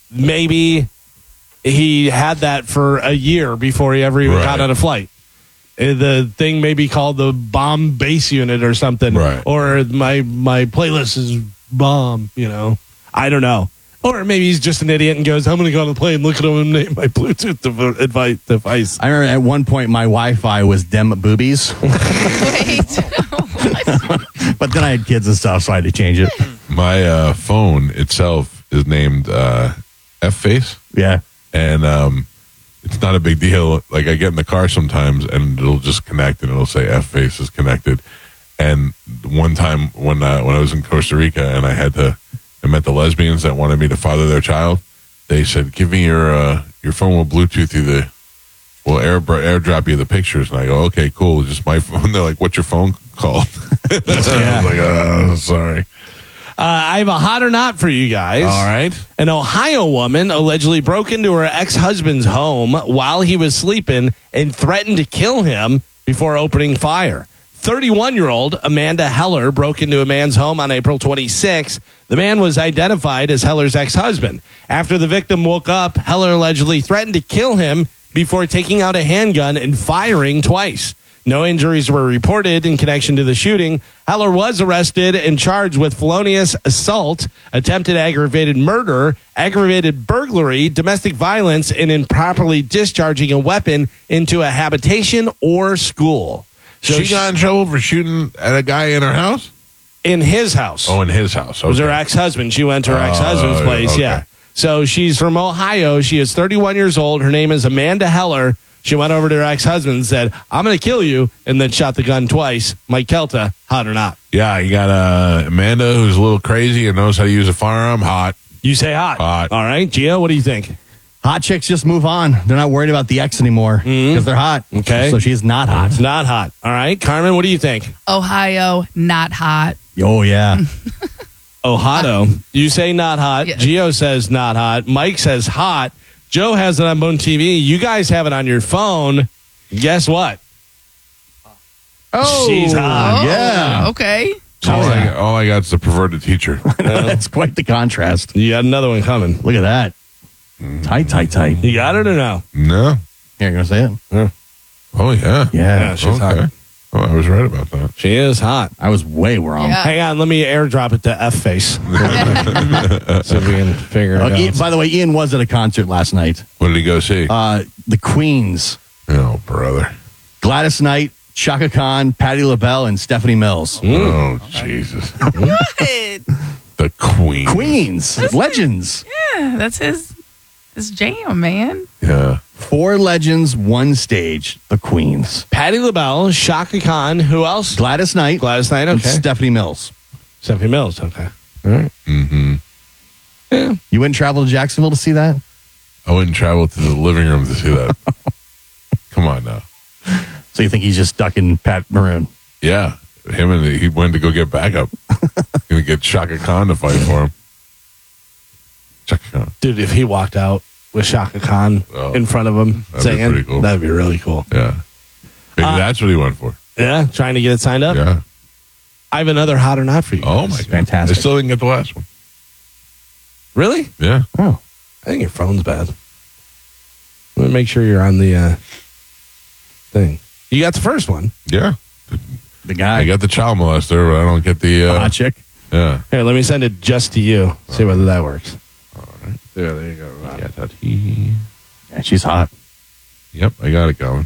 maybe he had that for a year before he ever even got on a flight. The thing may be called the bomb base unit or something. Right. Or my playlist is bomb, I don't know. Or maybe he's just an idiot and goes, I'm going to go on the plane, look at him and name my Bluetooth device. I remember at one point my Wi-Fi was dem boobies. Wait. But then I had kids and stuff, so I had to change it. My phone itself is named F-Face. Yeah. And it's not a big deal. Like, I get in the car sometimes, and it'll just connect, and it'll say F-Face is connected. And one time when I was in Costa Rica, and I met the lesbians that wanted me to father their child, they said, give me your phone will Bluetooth you we'll airdrop you the pictures. And I go, okay, cool. Just my phone. They're like, what's your phone called? I was like, oh, sorry. I have a hot or not for you guys. All right. An Ohio woman allegedly broke into her ex-husband's home while he was sleeping and threatened to kill him before opening fire. 31-year-old Amanda Heller broke into a man's home on April 26. The man was identified as Heller's ex-husband. After the victim woke up, Heller allegedly threatened to kill him before taking out a handgun and firing twice. No injuries were reported in connection to the shooting. Heller was arrested and charged with felonious assault, attempted aggravated murder, aggravated burglary, domestic violence, and improperly discharging a weapon into a habitation or school. So she got in trouble for shooting at a guy in her house? In his house. Oh, in his house. Okay. It was her ex-husband. She went to her ex-husband's place, okay. yeah. So she's from Ohio. She is 31 years old. Her name is Amanda Heller. She went over to her ex-husband and said, I'm going to kill you, and then shot the gun twice. Mike Kelta, hot or not? Yeah, you got Amanda, who's a little crazy and knows how to use a firearm. Hot. You say hot. Hot. All right. Gio, what do you think? Hot chicks just move on. They're not worried about the ex anymore because they're hot. Okay. So she's not hot. It's not hot. All right. Carmen, what do you think? Ohio, not hot. Oh, yeah. Ohio. You say not hot. Yes. Gio says not hot. Mike says hot. Joe has it on Bone TV. You guys have it on your phone. Guess what? Oh, She's hot. Yeah. Okay. All I got is the perverted teacher. That's quite the contrast. You got another one coming. Look at that. Tight. You got it or no? No. Here, you going to say it? Oh, yeah. Yeah, she's hot. Oh, I was right about that. She is hot. I was way wrong. Yeah. Hang on, let me airdrop it to F-Face. See if we can figure it out. By the way, Ian was at a concert last night. What did he go see? The Queens. Oh, brother. Gladys Knight, Chaka Khan, Patti LaBelle, and Stephanie Mills. Oh, Jesus. What? The Queen. Queens. Legends. Yeah, that's his jam, man. Yeah. 4 legends, 1 stage. The Queens. Patti LaBelle, Shaka Khan, who else? Gladys Knight. Gladys Knight, and okay. Stephanie Mills. Stephanie Mills, okay. All right. Mm-hmm. Yeah. You wouldn't travel to Jacksonville to see that? I wouldn't travel to the living room to see that. Come on now. So you think he's just stuck in Pat Maroon? Yeah. He went to go get backup. Gonna get Shaka Khan to fight for him. Shaka Khan. Dude, if he walked out with Shaka Khan in front of him That'd be singing, pretty cool. that'd be really cool. Yeah. Maybe that's what he went for. Yeah, trying to get it signed up. Yeah. I have another hot or not for you. Oh, my God. Fantastic. I still didn't get the last one. Really? Yeah. Oh. I think your phone's bad. Let me make sure you're on the thing. You got the first one. Yeah. The guy. I got the child molester, but I don't get the... hot chick. Yeah. Here, let me send it just to you. See whether that works. All right. There you go. I got that. Yep, Yeah, she's hot. I got it going.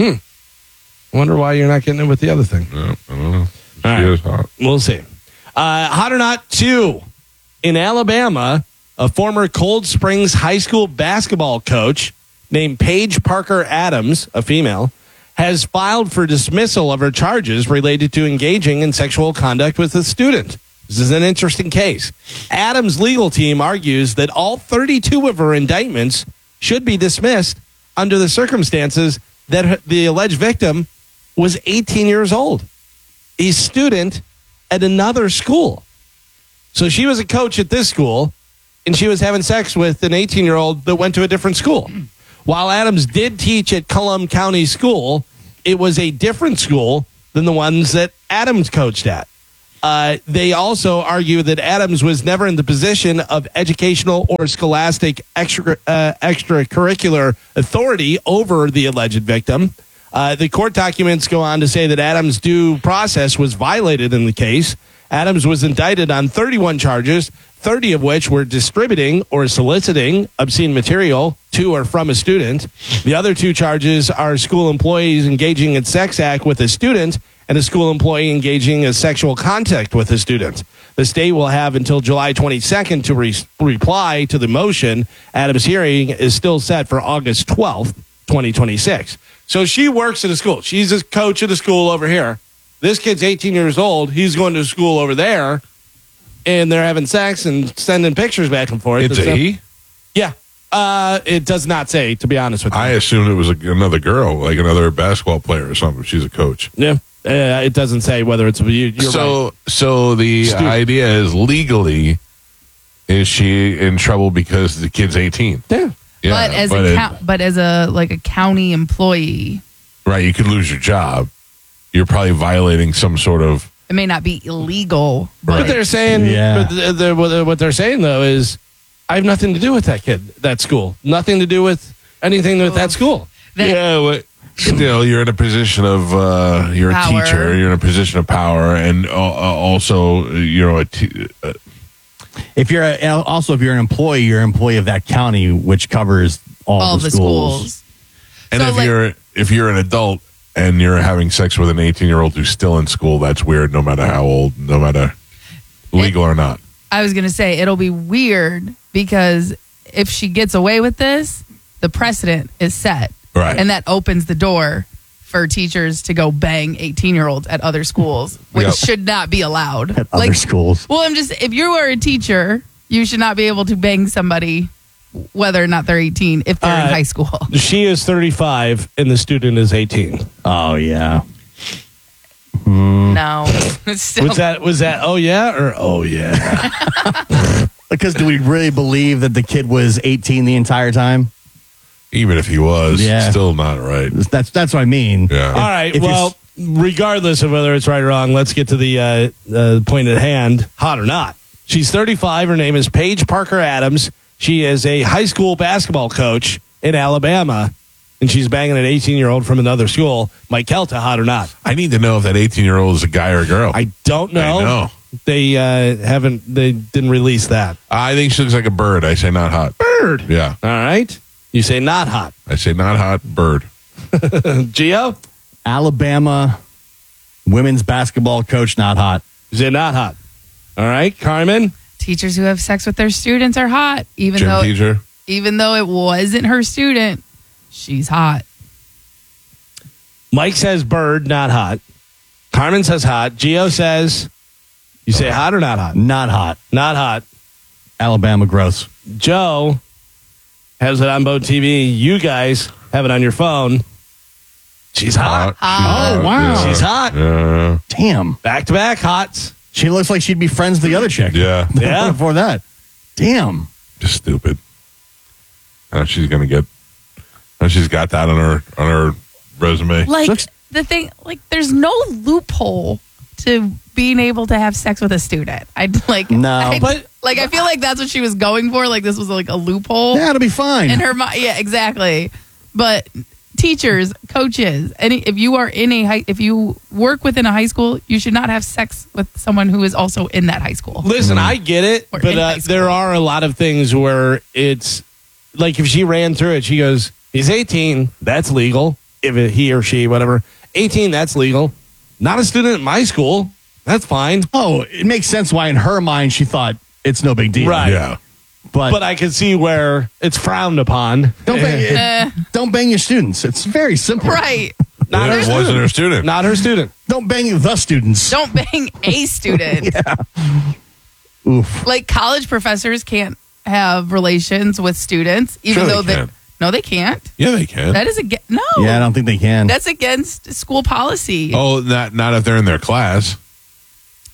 Wonder why you're not getting it with the other thing. No, I don't know. She right. is hot. We'll see. Hot or not 2. In Alabama, a former Cold Springs high school basketball coach named Paige Parker Adams, a female, has filed for dismissal of her charges related to engaging in sexual conduct with a student. This is an interesting case. Adams' legal team argues that all 32 of her indictments should be dismissed under the circumstances that the alleged victim was 18 years old, a student at another school. So she was a coach at this school, and she was having sex with an 18-year-old that went to a different school. While Adams did teach at Cullum County School, it was a different school than the ones that Adams coached at. They also argue that Adams was never in the position of educational or scholastic extracurricular authority over the alleged victim. The court documents go on to say that Adams' due process was violated in the case. Adams was indicted on 31 charges, 30 of which were distributing or soliciting obscene material to or from a student. The other 2 charges are school employees engaging in sex act with a student and a school employee engaging in sexual contact with a student. The state will have until July 22nd to reply to the motion. Adams' hearing is still set for August 12th, 2026. So she works at a school. She's a coach at a school over here. This kid's 18 years old. He's going to school over there, and they're having sex and sending pictures back and forth. It's a he? Yeah. It does not say, to be honest with you. I assumed it was another girl, like another basketball player or something. She's a coach. Yeah. It doesn't say whether it's you're right. So the idea is legally, is she in trouble because the kid's 18? Yeah. Yeah, but as a county employee, right, you could lose your job. You're probably violating some sort of. it may not be illegal. But But they're saying, Yeah. what they're saying though is, I have nothing to do with that kid, that school. Nothing to do with anything with that school. that- Yeah, but still, you're in a position of you're a Power. teacher. You're in a position of power, and also you're If you're if you're an employee, you're an employee of that county, which covers all the schools. and So, if you're an adult and you're having sex with an 18-year-old who's still in school, that's weird. No matter how old, no matter legal or not. I was going to say it'll be weird because if she gets away with this, the precedent is set. Right. And that opens the door for teachers to go bang 18-year-olds at other schools, which Yep. should not be allowed. at other schools. Well, if you are a teacher, you should not be able to bang somebody whether or not they're 18 if they're in high school. She is 35 and the student is 18. Oh yeah. No. It's still, Was that oh yeah or oh yeah? Because do we really believe that the kid was 18 the entire time? Even if he was, Yeah. still not right. That's what I mean. Yeah. All right. If Well, regardless of whether it's right or wrong, let's get to the point at hand. Hot or not. She's 35. Her name is Paige Parker Adams. She is a high school basketball coach in Alabama, and she's banging an 18-year-old from another school. Mike Kelta, hot or not? I need to know if that 18-year-old is a guy or a girl. I don't know. I know. They They didn't release that. I think she looks like a bird. I say not hot. Bird. Yeah. All right. You say not hot. I say not hot, bird. Gio? Alabama women's basketball coach, not hot. You say not hot. All right. Carmen? teachers who have sex with their students are hot, even Gym teacher. though it wasn't her student. She's hot. Mike says bird, not hot. Carmen says hot. Gio says, you say hot or not hot? Not hot. Not hot. Alabama gross. Joe has it on Boat TV. You guys have it on your phone. She's hot. Oh, wow. She's hot. Yeah. Damn. Back to back hots. She looks like she'd be friends with the other chick. Yeah. Yeah. Before that. Damn. Just stupid. Now she's gonna get. Now she's got that on her resume. Like Looks- the thing, like there's no loophole to being able to have sex with a student. No. But- I feel like that's what she was going for. Like this was like a loophole Yeah, it'll be fine. in her mind. Yeah, exactly. But teachers, coaches, if you work within a high school, you should not have sex with someone who is also in that high school. Listen, I get it, Or in high but school. there are a lot of things where it's like if she ran through it, she goes, he's 18, that's legal. If he or she, whatever, 18, that's legal. Not a student at my school, that's fine. Oh, it makes sense why in her mind she thought it's no big deal. Right. Yeah. But I can see where it's frowned upon. Don't bang your students. It's very simple. Right. Not her It wasn't student. her student. Not her student. Don't bang the students. Don't bang a student. Oof. Like college professors can't have relations with students, even Sure they though they can. no, they can't. Yeah, they can. That is no. Yeah, I don't think they can. That's against school policy. Oh, not if they're in their class.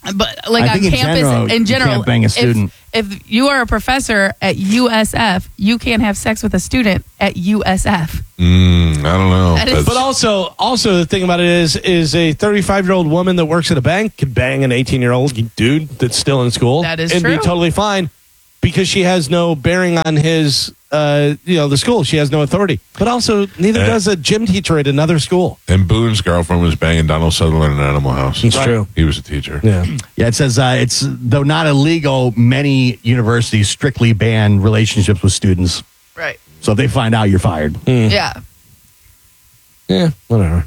But like I on think in campus, general, in you general, can't bang a student. If you are a professor at USF, you can't have sex with a student at USF. I don't know. That is- But also the thing about it is a 35-year-old woman that works at a bank can bang an 18-year-old dude that's still in school. That is and true. be totally fine because she has no bearing on his, the school. She has no authority. But also, neither does a gym teacher at another school. And Boone's girlfriend was banging Donald Sutherland in Animal House. It's true. He was a teacher. Yeah. Yeah, it says it's though not illegal, many universities strictly ban relationships with students. Right. So if they find out, you're fired. Yeah. Yeah, whatever.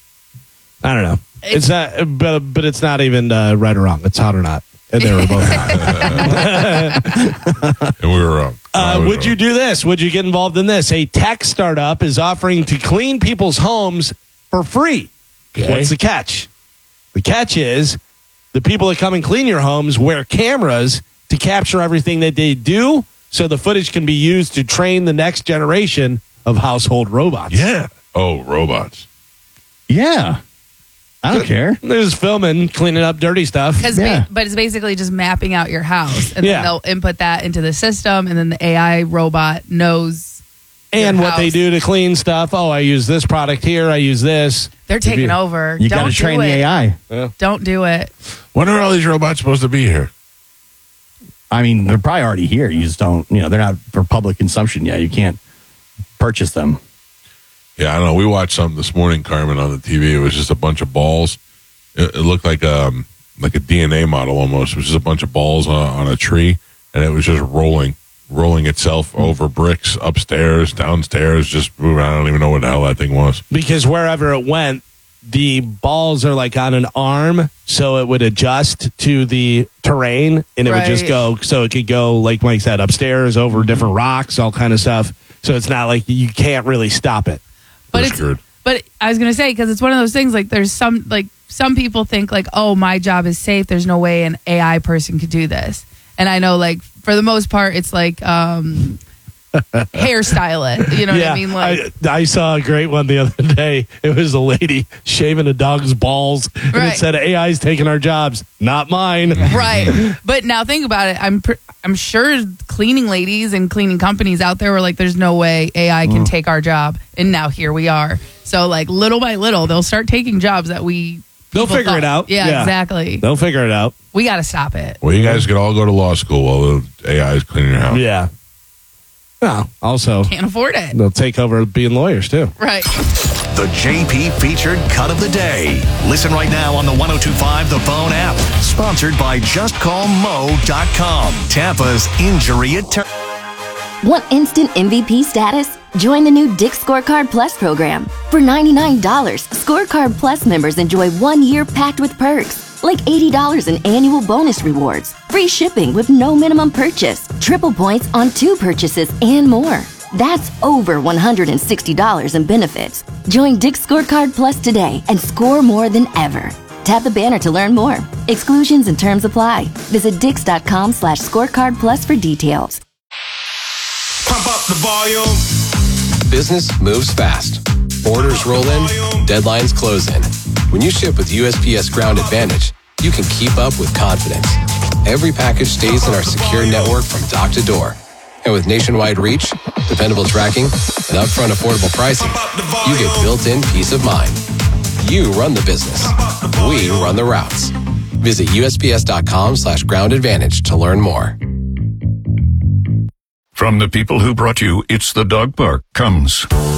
I don't know. It's not, but it's not even right or wrong. It's hot or not. And they were both hot. And we were wrong. Would you do this? Would you get involved in this? A tech startup is offering to clean people's homes for free. Okay. What's the catch? The catch is the people that come and clean your homes wear cameras to capture everything that they do so the footage can be used to train the next generation of household robots. Yeah. Oh, robots. Yeah. I don't care. They're just filming, cleaning up dirty stuff. Yeah. But it's basically just mapping out your house, and Yeah. then they'll input that into the system, and then the AI robot knows. And your what they house. do to clean stuff. Oh, I use this product here. I use this. They're taking you- over. You got Don't to train do the it. AI. Don't do it. When are all these robots supposed to be here? I mean, they're probably already here. You just don't, they're not for public consumption yet. You can't purchase them. Yeah, I don't know. We watched something this morning, Carmen, on the TV. It was just a bunch of balls. It looked like a DNA model almost. It was just a bunch of balls on a tree, and it was just rolling itself over bricks, upstairs, downstairs, just moving. I don't even know what the hell that thing was. Because wherever it went, the balls are like on an arm, so it would adjust to the terrain, and it would just Right. go. So it could go, like Mike said, upstairs, over different rocks, all kind of stuff. So it's not like you can't really stop it. But We're it's screwed. But I was gonna say, because it's one of those things. Like there's some people think like, oh, my job is safe. There's no way an AI person could do this. And I know, like for the most part, it's like hairstylist. You know what I mean? Like I saw a great one the other day. It was a lady shaving a dog's balls, and Right. it said, "AI's taking our jobs, not mine." right. But now think about it. I'm sure cleaning ladies and cleaning companies out there were like, there's no way AI can take our job. And now here we are. So like little by little, they'll start taking jobs that They'll people figure it thought- out. Yeah, exactly. They'll figure it out. We got to stop it. Well, you guys could all go to law school while the AI is cleaning your house. Yeah. Well, also, Can't afford it. they'll take over being lawyers too. Right. The JP featured cut of the day. Listen right now on the 102.5 The Phone app. Sponsored by JustCallMo.com. Tampa's injury attorney. Want instant MVP status? Join the new Dick's Scorecard Plus program. For $99, Scorecard Plus members enjoy 1 year packed with perks, like $80 in annual bonus rewards, free shipping with no minimum purchase, triple points on 2 purchases, and more. That's over $160 in benefits. Join Dick's Scorecard Plus today and score more than ever. Tap the banner to learn more. Exclusions and terms apply. Visit Dix.com/scorecard plus for details. Pump up the volume. Business moves fast. Orders roll in, deadlines close in. When you ship with USPS Ground Advantage, you can keep up with confidence. Every package stays in our secure network from dock to door. And with nationwide reach, dependable tracking, and upfront affordable pricing, you get built-in peace of mind. You run the business. We run the routes. Visit USPS.com/Ground Advantage to learn more. From the people who brought you It's the Dog Park comes